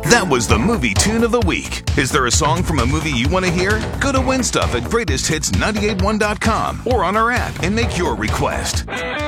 That was the movie tune of the week. Is there a song from a movie you want to hear? Go to WinStuff at GreatestHits981.com or on our app and make your request.